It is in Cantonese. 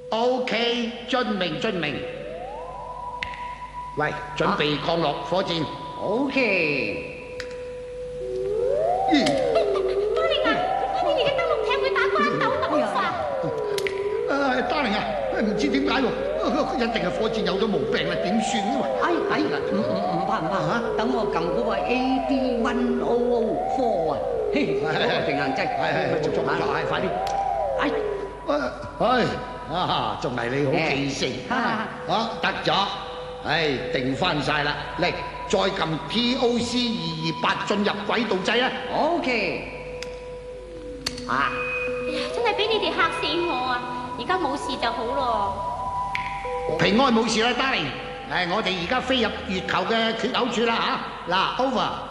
OK， 遵命遵命。喂，準備降落火箭。 OK。 嘉玲啊，你哋嘅登陸艇會打關鬥得好快。 嘉玲啊，唔知點解喎，一定係火箭有咗毛病啦，點算啊？ 唔怕嚇，等我撳嗰個 AD1004啊，嘿，嗰個平衡劑， 係快啲。仲係你好記性，得咗，定翻晒啦，嚟再撳 TOC228進入軌道掣啊 OK。 哎呀，真係俾你哋嚇死我啊！而家冇事就好咯。 平安冇事啦，嘉玲。我哋而家飛入月球嘅缺口處啦嚇，嗱 over。